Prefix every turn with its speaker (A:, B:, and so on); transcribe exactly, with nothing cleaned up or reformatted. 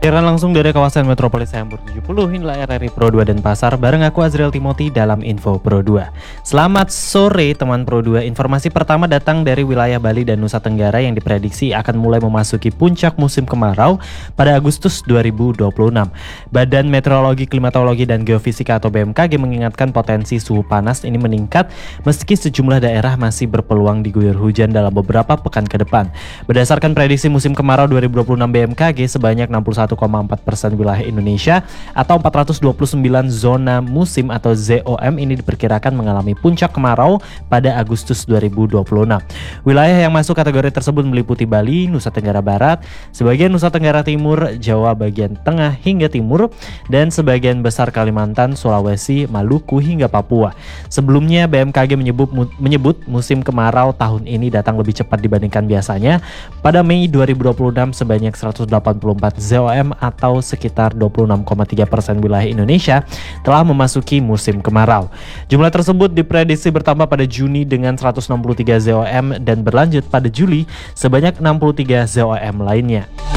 A: Siaran langsung dari kawasan Metropolis Sambur tujuh puluh, inilah R R I Pro dua Denpasar bareng aku Azriel Timothy dalam Info Pro dua. Selamat sore teman Pro dua. Informasi pertama datang dari wilayah Bali dan Nusa Tenggara yang diprediksi akan mulai memasuki puncak musim kemarau pada Agustus dua ribu dua puluh enam. Badan Meteorologi, Klimatologi dan Geofisika atau B M K G mengingatkan potensi suhu panas ini meningkat meski sejumlah daerah masih berpeluang diguyur hujan dalam beberapa pekan ke depan. Berdasarkan prediksi musim kemarau dua ribu dua puluh enam B M K G, sebanyak enam puluh satu koma empat persen wilayah Indonesia atau empat ratus dua puluh sembilan zona musim atau Z O M ini diperkirakan mengalami puncak kemarau pada Agustus dua ribu dua puluh enam. Wilayah yang masuk kategori tersebut meliputi Bali, Nusa Tenggara Barat, sebagian Nusa Tenggara Timur, Jawa bagian tengah hingga timur, dan sebagian besar Kalimantan, Sulawesi, Maluku hingga Papua. Sebelumnya B M K G menyebut, menyebut musim kemarau tahun ini datang lebih cepat dibandingkan biasanya. Pada Mei dua ribu dua puluh enam sebanyak seratus delapan puluh empat Z O M atau sekitar dua puluh enam koma tiga persen wilayah Indonesia telah memasuki musim kemarau. Jumlah tersebut diprediksi bertambah pada Juni dengan seratus enam puluh tiga Z O M dan berlanjut pada Juli sebanyak enam puluh tiga Z O M lainnya.